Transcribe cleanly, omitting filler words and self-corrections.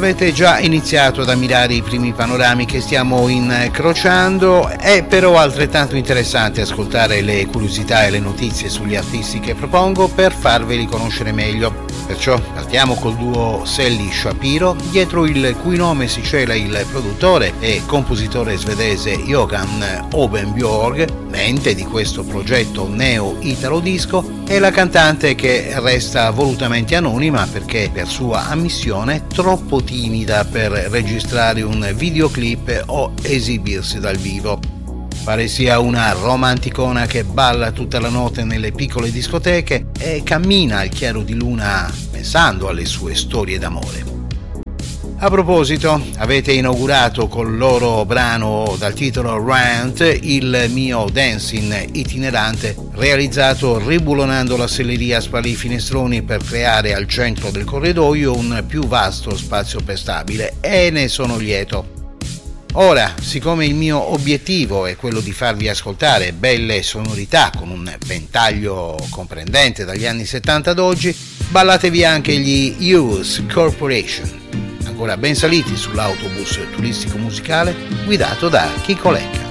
avete già iniziato ad ammirare i primi panorami che stiamo incrociando. È però altrettanto interessante ascoltare le curiosità e le notizie sugli artisti che propongo per farveli conoscere meglio. Perciò partiamo col duo Selly Shapiro, dietro il cui nome si cela il produttore e compositore svedese Johan Ovenbjörg, mente di questo progetto neo-italo disco, e la cantante che resta volutamente anonima perché per sua ammissione troppo timida per registrare un videoclip o esibirsi dal vivo. Pare sia una romanticona che balla tutta la notte nelle piccole discoteche e cammina al chiaro di luna pensando alle sue storie d'amore. A proposito, avete inaugurato col loro brano dal titolo Rant il mio dancing itinerante realizzato ribulonando la selleria a spalli finestroni per creare al centro del corridoio un più vasto spazio per stabile, e ne sono lieto. Ora, siccome il mio obiettivo è quello di farvi ascoltare belle sonorità con un ventaglio comprendente dagli anni 70 ad oggi, ballatevi anche gli Youth Corporation, ancora ben saliti sull'autobus turistico musicale guidato da Chico Lecca.